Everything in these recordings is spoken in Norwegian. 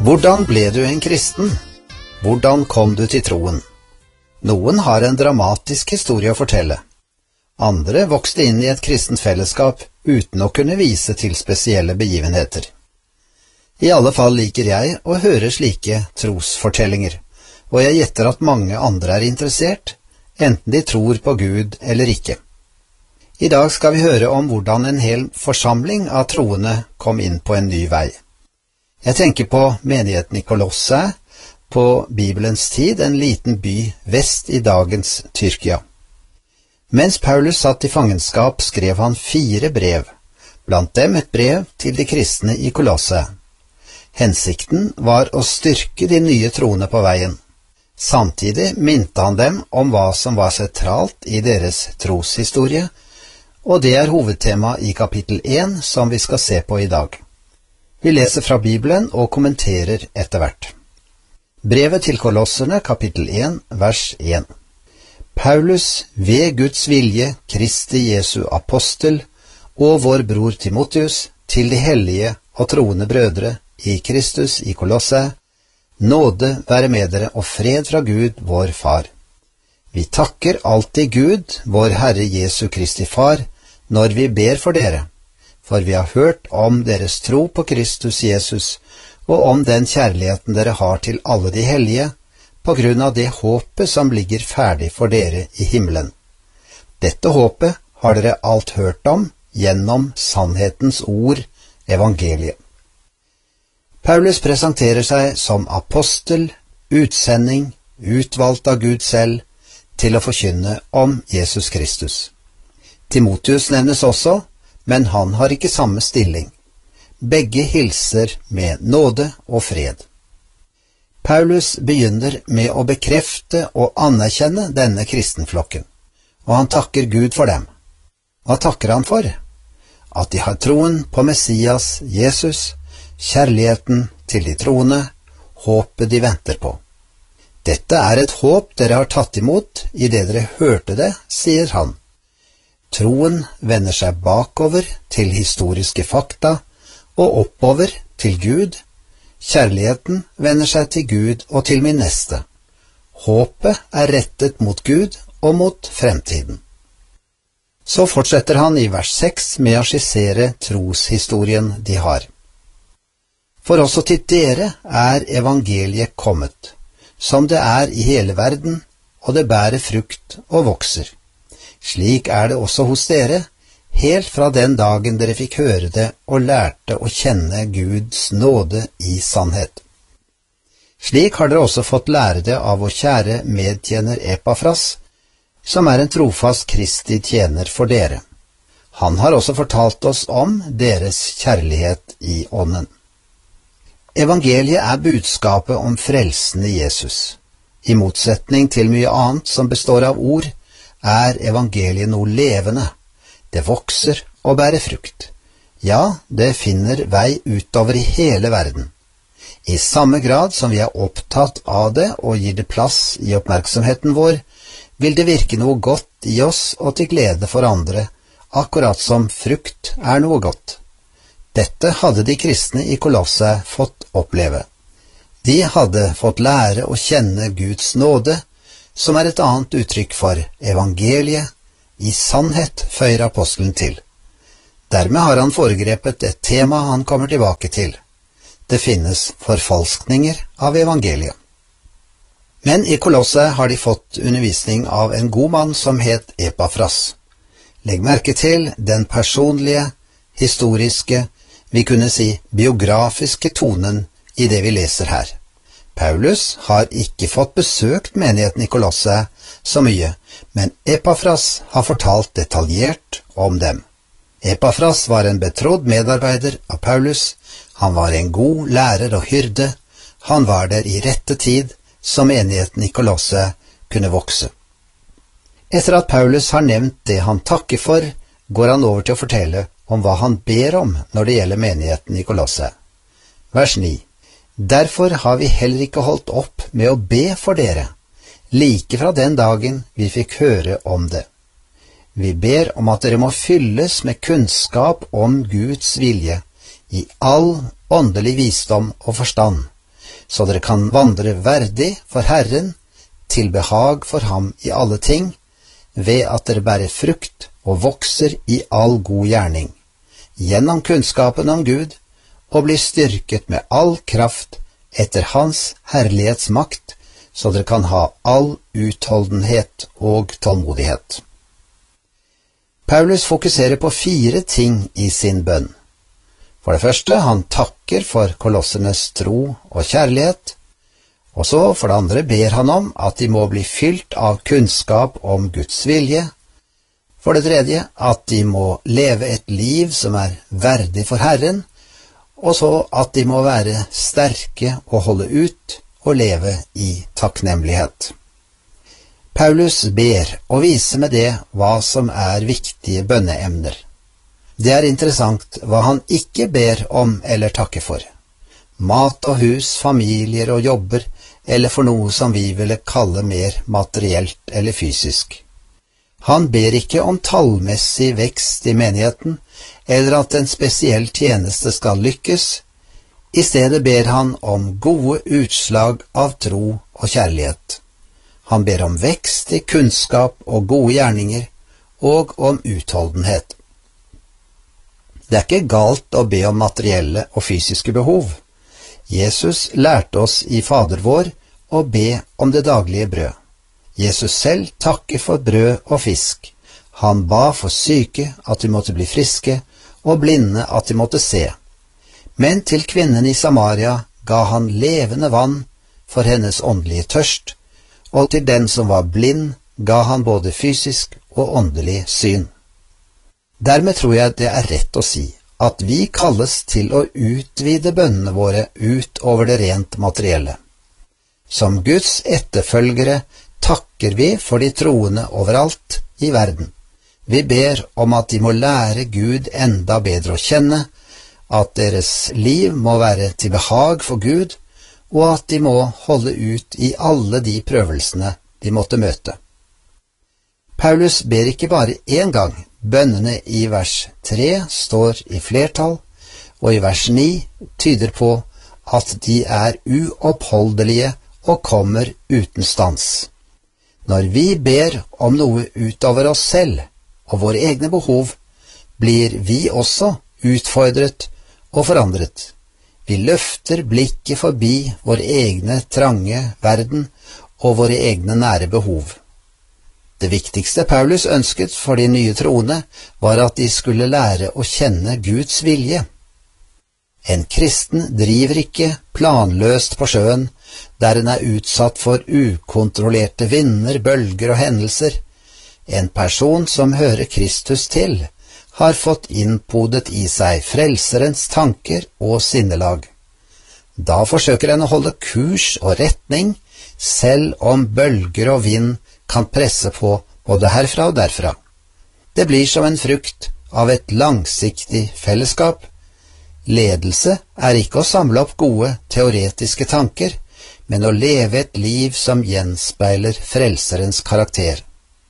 Hvordan ble du en kristen? Hvordan kom du til troen? Noen har en dramatisk historie å fortelle. Andre vokste inn i et kristent fellesskap uten å kunne vise til spesielle begivenheter. I alle fall liker jeg å høre slike trosfortellinger, og jeg gjetter at mange andre er interessert, enten de tror på Gud eller ikke. I dag skal vi høre om hvordan en hel forsamling av troende kom inn på en ny vei. Jeg tenker på menigheten i Kolosse, på Bibelens tid en liten by vest i dagens Tyrkia. Mens Paulus satt i fangenskap, skrev han 4 brev, blant dem et brev til de kristne i Kolosse. Hensikten var å styrke de nye troende på veien. Samtidig minte han dem om hva som var sentralt i deres troshistorie, og det er hovedtema i kapittel 1 som vi skal se på i dag. Vi leser fra Bibelen og kommenterer etter hvert. Brevet til Kolosserne, kapittel 1, vers 1. Paulus, ved Guds vilje, Kristi Jesu apostel, og vår bror Timotheus, til de hellige og troende brødre i Kristus i Kolosse, nåde være med dere og fred fra Gud, vår far. Vi takker alltid Gud, vår Herre Jesu Kristi far, når vi ber for dere, for vi har hørt om deres tro på Kristus Jesus, og om den kjærligheten dere har til alle de hellige, på grunn av det håpet som ligger ferdig for dere i himmelen. Dette håpet har dere alt hørt om gjennom sannhetens ord, evangeliet. Paulus presenterer seg som apostel, utsending, utvalgt av Gud selv, til å forkynne om Jesus Kristus. Timotheus nevnes også, men han har ikke samme stilling. Begge hilser med nåde og fred. Paulus begynner med å bekrefte og anerkjenne denne kristenflokken, og han takker Gud for dem. Hva takker han for? At de har troen på Messias, Jesus, kjærligheten til de troende, håpet de venter på. Dette er et håp dere har tatt imot i det dere hørte det, sier han. Troen vender seg bakover til historiske fakta, og oppover til Gud. Kjærligheten vender seg til Gud og til min neste. Håpet er rettet mot Gud og mot fremtiden. Så fortsetter han i vers 6 med å skissere troshistorien de har. For også til dere er evangeliet kommet, som det er i hele verden, og det bærer frukt og vokser. Slik er det også hos dere, helt fra den dagen dere fikk høre det og lærte å kjenne Guds nåde i sannhet. Slik har dere også fått lære det av vår kjære medtjener Epafras, som er en trofast Kristi tjener for dere. Han har også fortalt oss om deres kjærlighet i ånden. Evangeliet er budskapet om frelsen i Jesus. I motsetning til mye annet som består av ord, er evangeliet noe levende. Det vokser og bærer frukt. Ja, det finner vei utover i hele verden. I samme grad som vi er opptatt av det og gir det plass i oppmerksomheten vår, vil det virke noe godt i oss og til glede for andre, akkurat som frukt er noe godt. Dette hadde de kristne i Kolosse fått oppleve. De hadde fått lære å kjenne Guds nåde, som er et annet uttrykk for evangeliet. I sannhet, føyer apostelen til. Dermed har han foregrepet et tema han kommer tilbake til. Det finnes forfalskninger av evangeliet. Men i Kolosse har de fått undervisning av en god mann som het Epafras. Legg merke til den personlige, historiske, vi kunne si biografiske tonen i det vi leser her. Paulus har ikke fått besøkt menigheten i Kolosse så mye, men Epafras har fortalt detaljert om dem. Epafras var en betrodd medarbeider av Paulus, han var en god lærer og hyrde, han var der i rette tid, så menigheten i Kolosse kunne vokse. Etter at Paulus har nevnt det han takker for, går han over til å fortelle om hva han ber om når det gjelder menigheten i Kolosse. Vers 9. Derfor har vi heller ikke holdt opp med å be for dere, like fra den dagen vi fikk høre om det. Vi ber om at dere må fylles med kunnskap om Guds vilje, i all åndelig visdom og forstand, så dere kan vandre verdig for Herren, til behag for ham i alle ting, ved at dere bærer frukt og vokser i all god gjerning, gjennom kunnskapen om Gud, og blir styrket med all kraft etter hans herlighetsmakt, så dere kan ha all utholdenhet og tålmodighet. Paulus fokuserer på 4 ting i sin bønn. For det første, han takker for kolossernes tro og kjærlighet, og så for det andre ber han om at de må bli fylt av kunnskap om Guds vilje. For det tredje, at de må leve et liv som er verdig for Herren, og så at de må være sterke og holde ut og leve i takknemlighet. Paulus ber og viser med det hva som er viktige bønneemner. Det er interessant hva han ikke ber om eller takker for. Mat og hus, familier og jobber, eller for noe som vi ville kalle mer materielt eller fysisk. Han ber ikke om tallmessig vekst i menigheten, eller at en spesiell tjeneste skal lykkes. I stedet ber han om gode utslag av tro og kjærlighet. Han ber om vekst i kunnskap og gode gjerninger, og om utholdenhet. Det er ikke galt å be om materielle og fysiske behov. Jesus lærte oss i Fader vår å be om det daglige brød. Jesus selv takker for brød og fisk. Han ba for syke at de måtte bli friske, og blinde at de måtte se. Men til kvinnen i Samaria ga han levende vann for hennes åndelige tørst, og til den som var blind ga han både fysisk og åndelig syn. Dermed tror jeg det er rett å si at vi kalles til å utvide bønnene våre ut over det rent materielle. Som Guds etterfølgere takker vi for de troende overalt i verden. Vi ber om at de må lære Gud enda bedre å kjenne, at deres liv må være til behag for Gud, og at de må holde ut i alle de prøvelsene de måtte møte. Paulus ber ikke bare én gang. Bønnene i vers 3 står i flertall, og i vers 9 tyder på at de er uoppholdelige og kommer uten stans. Når vi ber om noe utover oss selv og våre egne behov, blir vi også utfordret og forandret. Vi løfter blikket forbi vår egne trange verden og våre egne nære behov. Det viktigste Paulus ønsket for de nye troende var at de skulle lære å kjenne Guds vilje. En kristen driver ikke planløst på sjøen, der en er utsatt for ukontrollerte vinder, bølger og hendelser. En person som hører Kristus til, har fått innpodet i seg frelserens tanker og sinnelag. Da forsøker en å holde kurs og retning, selv om bølger og vind kan presse på både herfra og derfra. Det blir som en frukt av et langsiktig fellesskap. Ledelse er ikke å samle opp gode teoretiske tanker, men å leve et liv som gjenspeiler frelserens karakter.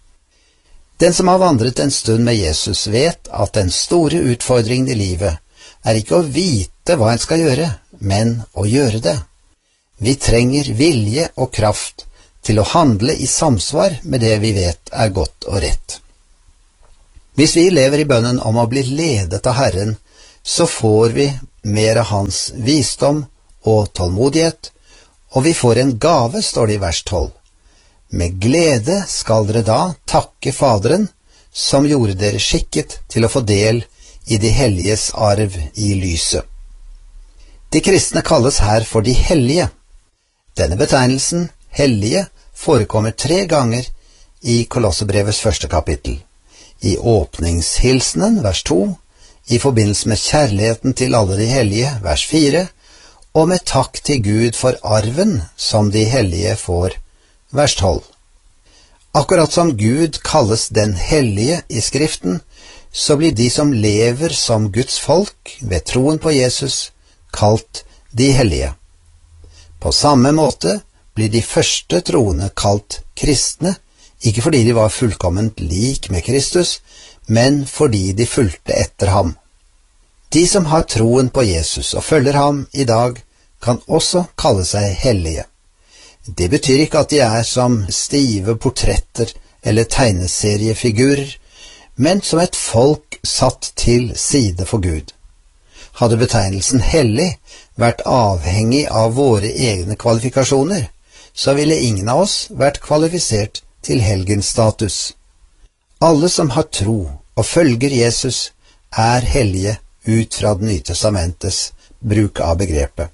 Den som har vandret en stund med Jesus vet at den store utfordringen i livet er ikke å vite hva en skal gjøre, men å gjøre det. Vi trenger vilje og kraft til å handle i samsvar med det vi vet er godt og rett. Hvis vi lever i bønnen om å bli ledet av Herren, så får vi mer av hans visdom og tålmodighet, og vi får en gave, står det i vers 12. Med glede skal dere da takke Faderen, som gjorde dere skikket til å få del i de helliges arv i lyset. De kristne kalles her for de hellige. Denne betegnelsen, hellige, forekommer 3 ganger i Kolosserbrevets 1. kapittel. I åpningshilsenen, vers 2, i forbindelse med kjærligheten til alle de hellige, vers 4, og med takk til Gud for arven som de hellige får, vers 12. Akkurat som Gud kalles den hellige i Skriften, så blir de som lever som Guds folk ved troen på Jesus, kalt de hellige. På samme måte blir de første troende kalt kristne, ikke fordi de var fullkomment lik med Kristus, men fordi de fulgte etter ham. De som har troen på Jesus og følger ham i dag, kan også kalle seg hellige. Det betyr ikke at de er som stive portretter eller tegneseriefigurer, men som et folk satt til side for Gud. Hadde betegnelsen hellig vært avhengig av våre egne kvalifikasjoner, så ville ingen av oss vært kvalifisert til helgenstatus. Alle som har tro og følger Jesus, er hellige ut fra Det nye testamentets bruk av begrepet.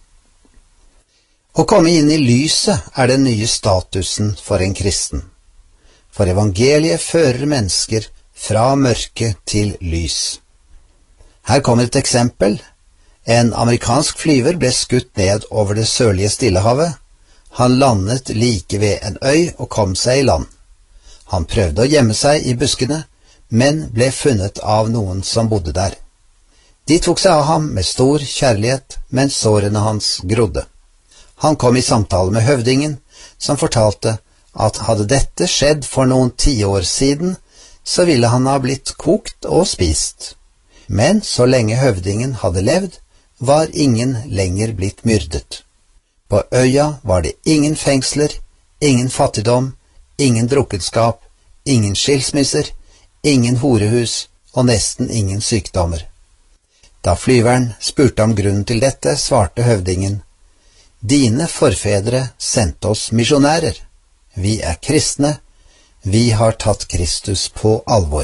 Å komme inn i lyset er den nye statusen for en kristen. For evangeliet fører mennesker fra mørke til lys. Her kommer et eksempel. En amerikansk flyver ble skutt ned over det sørlige Stillehavet. Han landet like ved en øy og kom seg i land. Han prøvde å gjemme seg i buskene, men ble funnet av noen som bodde der. De tok seg av ham med stor kjærlighet, mens sårene hans grodde. Han kom i samtale med høvdingen, som fortalte at hadde dette skjedd for noen tiår siden, så ville han ha blitt kokt og spist. Men så lenge høvdingen hadde levd, var ingen lenger blitt myrdet. På øya var det ingen fengsler, ingen fattigdom, ingen drukkenskap, ingen skilsmisser, ingen horehus og nesten ingen sykdommer. Da flyveren spurte om grunnen til dette, svarte høvdingen: «Dine forfedre sendte oss misjonærer. Vi er kristne. Vi har tatt Kristus på alvor.»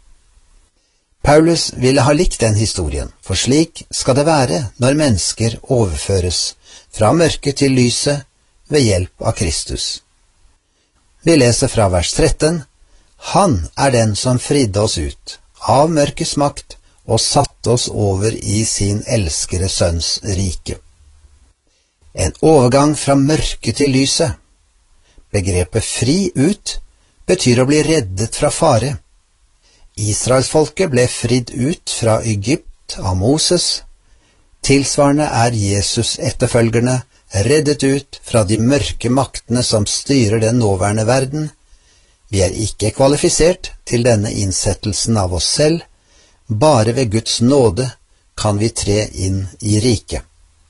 Paulus ville ha likt den historien, for slik skal det være når mennesker overføres fra mørket til lyset ved hjelp av Kristus. Vi leser fra vers 13: «Han er den som fridde oss ut av mørkets makt og satte oss over i sin elskede sønns rike.» En overgang fra mørke til lyset. Begrepet fri ut betyr å bli reddet fra fare. Israelsfolket ble fridd ut fra Egypt av Moses. Tilsvarende er Jesus etterfølgerne reddet ut fra de mørke maktene som styrer den nåværende verden. Vi er ikke kvalifisert til denne innsettelsen av oss selv. Bare ved Guds nåde kan vi tre inn i riket.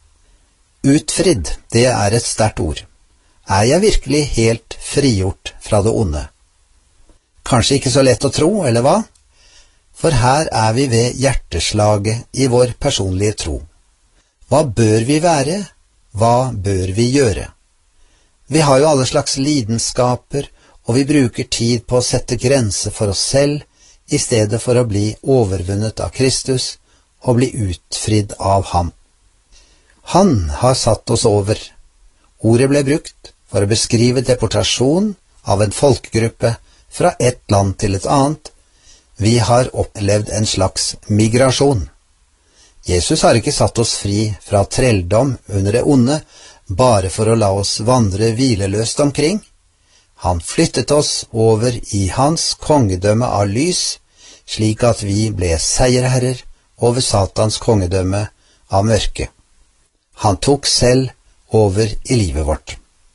Utfridd, det er et sterkt ord. Er jeg virkelig helt frigjort fra det onde? Kanskje ikke så lett å tro, eller hva? For her er vi ved hjerteslaget i vår personlige tro. Hva bør vi være? Hva bør vi gjøre? Vi har jo alle slags lidenskaper, og vi bruker tid på å sette grenser for oss selv, i stedet for å bli overvunnet av Kristus og bli utfridd av ham. Han har satt oss over. Ordet ble brukt for å beskrive deportasjon av en folkegruppe fra et land til et annet. Vi har opplevd en slags migrasjon. Jesus har ikke satt oss fri fra trelldom under det onde, bare for å la oss vandre hvileløst omkring. Han flyttet oss over i hans kongedømme av lys, slik at vi ble seierherrer over Satans kongedømme av mørke. Han tok selv over i livet vårt.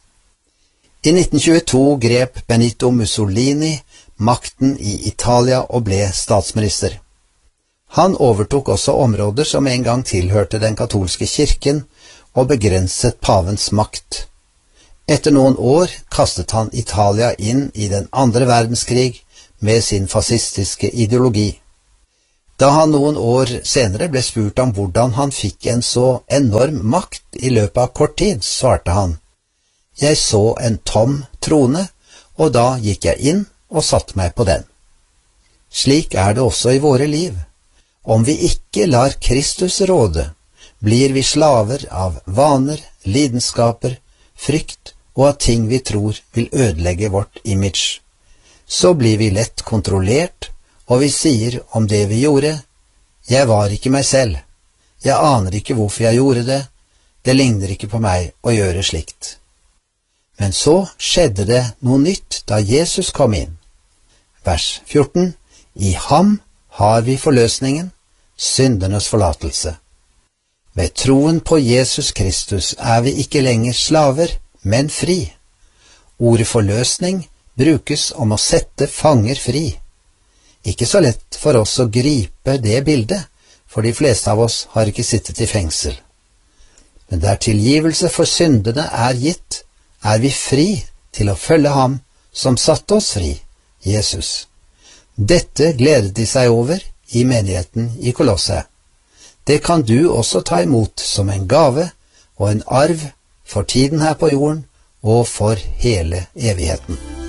I 1922 grep Benito Mussolini makten i Italia og ble statsminister. Han overtok også områder som en gang tilhørte den katolske kirken og begrenset pavens makt. Etter noen år kastet han Italia inn i den andre verdenskrig med sin fascistiske ideologi. Da han noen år senere ble spurt om hvordan han fikk en så enorm makt i løpet av kort tid, svarte han: «Jeg så en tom trone, og da gikk jeg inn og satte meg på den.» Slik er det også i våre liv. Om vi ikke lar Kristus råde, blir vi slaver av vaner, lidenskaper, frykt og av ting vi tror vil ødelegge vårt image. Så blir vi lett kontrollert, og vi sier om det vi gjorde: «Jeg var ikke meg selv. Jeg aner ikke hvorfor jeg gjorde det. Det ligner ikke på meg å gjøre slikt.» Men så skjedde det noe nytt da Jesus kom inn. Vers 14: «I ham har vi forløsningen, syndernes forlatelse.» Ved troen på Jesus Kristus er vi ikke lenger slaver, men fri. Ordet forløsning brukes om å sette fanger fri. Ikke så lett for oss å gripe det bildet, for de fleste av oss har ikke sittet i fengsel. men der tilgivelse for syndene er gitt, er vi fri til å følge ham som satte oss fri, Jesus. Dette gledet de seg over i menigheten i Kolosse. Det kan du også ta imot som en gave og en arv for tiden her på jorden og for hele evigheten.